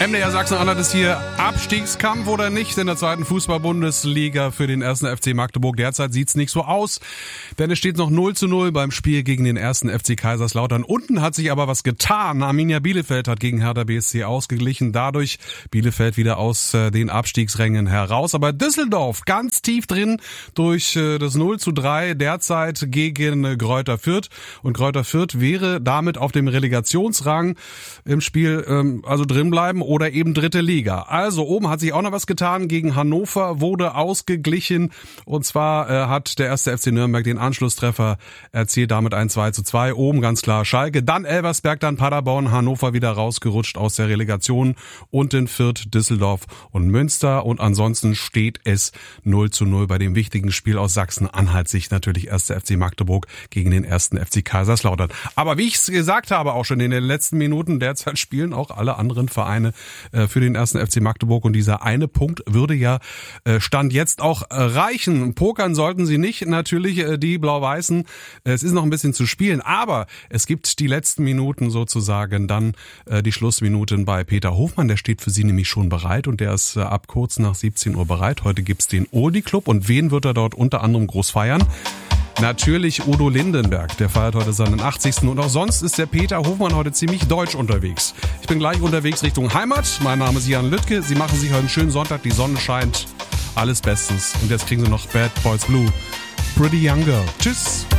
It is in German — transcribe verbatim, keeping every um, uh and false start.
M D R Sachsen-Anhalt ist hier Abstiegskampf oder nicht in der zweiten Fußball-Bundesliga für den ersten F C Magdeburg. Derzeit sieht's nicht so aus, denn es steht noch null zu null beim Spiel gegen den ersten F C Kaiserslautern. Unten hat sich aber was getan. Arminia Bielefeld hat gegen Hertha B S C ausgeglichen. Dadurch Bielefeld wieder aus äh, den Abstiegsrängen heraus. Aber Düsseldorf ganz tief drin durch äh, das null zu drei derzeit gegen äh, Greuther Fürth. Und Greuther Fürth wäre damit auf dem Relegationsrang im Spiel, ähm, also drinbleiben oder eben dritte Liga. Also oben hat sich auch noch was getan. Gegen Hannover wurde ausgeglichen. Und zwar äh, hat der erste F C Nürnberg den Anschlusstreffer erzielt, damit ein zwei zu zwei. Oben ganz klar Schalke, dann Elversberg, dann Paderborn, Hannover wieder rausgerutscht aus der Relegation. Und in Fürth, Düsseldorf und Münster. Und ansonsten steht es null zu null bei dem wichtigen Spiel aus Sachsen-Anhalt. Sich natürlich erster F C Magdeburg gegen den ersten F C Kaiserslautern. Aber wie ich es gesagt habe, auch schon in den letzten Minuten, derzeit spielen auch alle anderen Vereine für den ersten F C Magdeburg und dieser eine Punkt würde ja Stand jetzt auch reichen. Pokern sollten sie nicht, natürlich die Blau-Weißen. Es ist noch ein bisschen zu spielen, aber es gibt die letzten Minuten sozusagen, dann die Schlussminuten bei Peter Hofmann, der steht für sie nämlich schon bereit und der ist ab kurz nach siebzehn Uhr bereit. Heute gibt's den Oldie Club und wen wird er dort unter anderem groß feiern? Natürlich Udo Lindenberg, der feiert heute seinen achtzigsten Und auch sonst ist der Peter Hofmann heute ziemlich deutsch unterwegs. Ich bin gleich unterwegs Richtung Heimat. Mein Name ist Jan Lüttke. Sie machen sich heute einen schönen Sonntag. Die Sonne scheint. Alles bestens. Und jetzt kriegen Sie noch Bad Boys Blue. Pretty Young Girl. Tschüss.